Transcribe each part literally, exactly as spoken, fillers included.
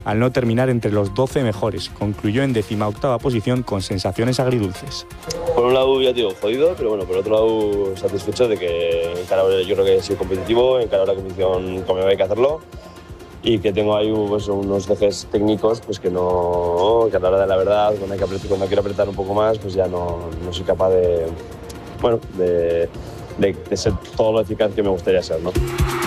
al no terminar entre los doce mejores. Concluyó en decimoctava posición con sensaciones agridulces. Por un lado, ya te digo, jodido, pero bueno, por otro lado, satisfecho de que encarar, yo creo que he sido competitivo, encarar la competición como hay que hacerlo y que tengo ahí pues, unos dejes técnicos pues, que, no, que a la hora de la verdad, cuando, hay que apretar, cuando quiero apretar un poco más, pues ya no, no soy capaz de, bueno, de, de, de ser todo lo eficaz que me gustaría ser, ¿no?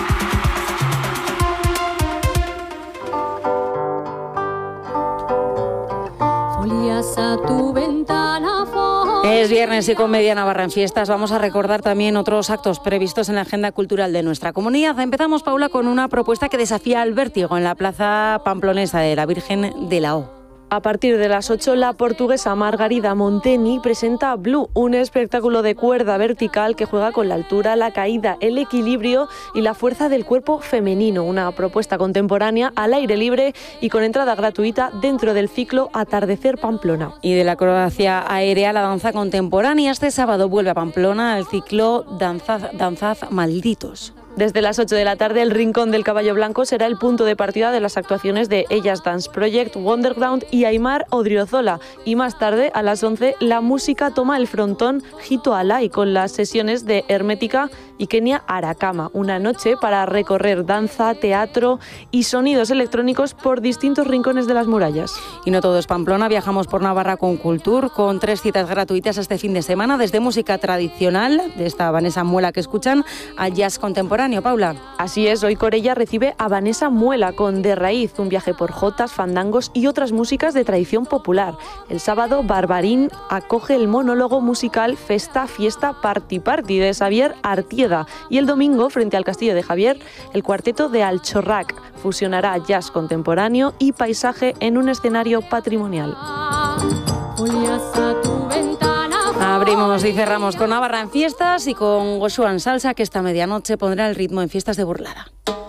A tu ventana. Es viernes y con Media Navarra en fiestas vamos a recordar también otros actos previstos en la agenda cultural de nuestra comunidad. Empezamos, Paula, con una propuesta que desafía al vértigo en la plaza pamplonesa de la Virgen de la O. A partir de las ocho, la portuguesa Margarida Monteni presenta Blue, un espectáculo de cuerda vertical que juega con la altura, la caída, el equilibrio y la fuerza del cuerpo femenino. Una propuesta contemporánea al aire libre y con entrada gratuita dentro del ciclo Atardecer Pamplona. Y de la acrobacia aérea a la danza contemporánea, este sábado vuelve a Pamplona el ciclo Danzad, Danzad Malditos. Desde las ocho de la tarde, el Rincón del Caballo Blanco será el punto de partida de las actuaciones de Ellas Dance Project, Wonderground y Aymar Odriozola. Y más tarde, a las once, la música toma el frontón Jito Alay con las sesiones de Hermética y Kenia Aracama. Una noche para recorrer danza, teatro y sonidos electrónicos por distintos rincones de las murallas. Y no todo es Pamplona, viajamos por Navarra con Cultur, con tres citas gratuitas este fin de semana, desde música tradicional, de esta Vanessa Muela que escuchan, a jazz contemporáneo. Paula. Así es, hoy Corella recibe a Vanessa Muela con De Raíz, un viaje por jotas, fandangos y otras músicas de tradición popular. El sábado, Barbarín acoge el monólogo musical Festa, Fiesta, Party Party de Xavier Artieda. Y el domingo, frente al Castillo de Javier, el cuarteto de Alchorrac fusionará jazz contemporáneo y paisaje en un escenario patrimonial. Abrimos y cerramos con Navarra en fiestas y con Goshuan Salsa, que esta medianoche pondrá el ritmo en fiestas de Burlada.